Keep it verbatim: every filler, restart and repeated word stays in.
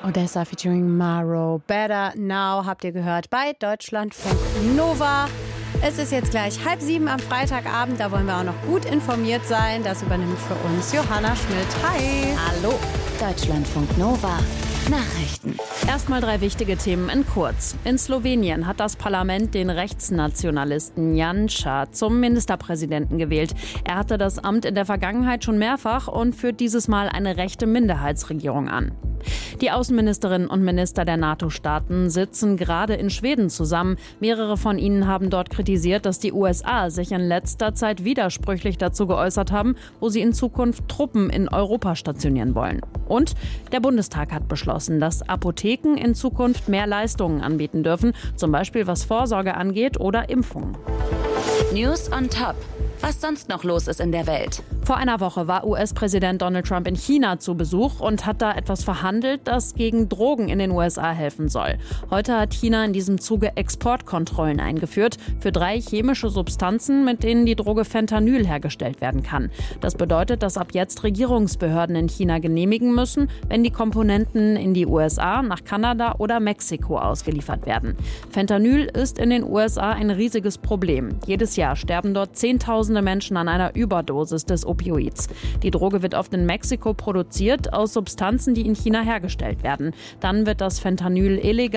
Odessa featuring Maro. Better Now habt ihr gehört bei Deutschlandfunk Nova. Es ist jetzt gleich halb sieben am Freitagabend. Da wollen wir auch noch gut informiert sein. Das übernimmt für uns Johanna Schmidt. Hi. Hallo. Deutschlandfunk Nova. Nachrichten. Erstmal drei wichtige Themen in kurz. In Slowenien hat das Parlament den Rechtsnationalisten Janša zum Ministerpräsidenten gewählt. Er hatte das Amt in der Vergangenheit schon mehrfach und führt dieses Mal eine rechte Minderheitsregierung an. Die Außenministerinnen und Minister der NATO-Staaten sitzen gerade in Schweden zusammen. Mehrere von ihnen haben dort kritisiert, dass die U S A sich in letzter Zeit widersprüchlich dazu geäußert haben, wo sie in Zukunft Truppen in Europa stationieren wollen. Und der Bundestag hat beschlossen, dass Apotheken in Zukunft mehr Leistungen anbieten dürfen, zum Beispiel was Vorsorge angeht oder Impfungen. News on Top. Was sonst noch los ist in der Welt. Vor einer Woche war U S-Präsident Donald Trump in China zu Besuch und hat da etwas verhandelt, das gegen Drogen in den U S A helfen soll. Heute hat China in diesem Zuge Exportkontrollen eingeführt für drei chemische Substanzen, mit denen die Droge Fentanyl hergestellt werden kann. Das bedeutet, dass ab jetzt Regierungsbehörden in China genehmigen müssen, wenn die Komponenten in die U S A, nach Kanada oder Mexiko ausgeliefert werden. Fentanyl ist in den U S A ein riesiges Problem. Jedes Jahr sterben dort Zehntausende Menschen an einer Überdosis des Opioids. Die Droge wird oft in Mexiko produziert aus Substanzen, die in China hergestellt werden. Dann wird das Fentanyl illegal